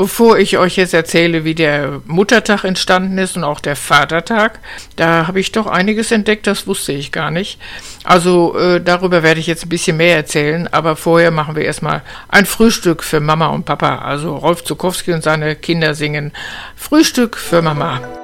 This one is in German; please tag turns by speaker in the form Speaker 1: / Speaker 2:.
Speaker 1: Bevor ich euch jetzt erzähle, wie der Muttertag entstanden ist und auch der Vatertag, da habe ich doch einiges entdeckt, das wusste ich gar nicht. Also darüber werde ich jetzt ein bisschen mehr erzählen, aber vorher machen wir erstmal ein Frühstück für Mama und Papa. Also Rolf Zuckowski und seine Kinder singen Frühstück für Mama.